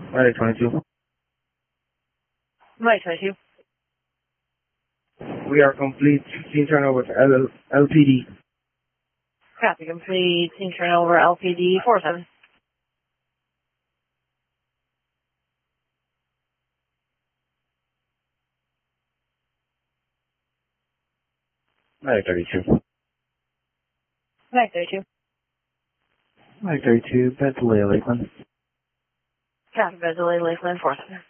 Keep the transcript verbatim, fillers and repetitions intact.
Medic twenty-two. Medic twenty-two. We are complete. Team turnover to L L P D. Copy complete. Team turnover L P D four seven. Medic thirty-two. Medic thirty-two. Medic thirty-two, Bedley, Lakeland. Copy Bedley, Lakeland four seven.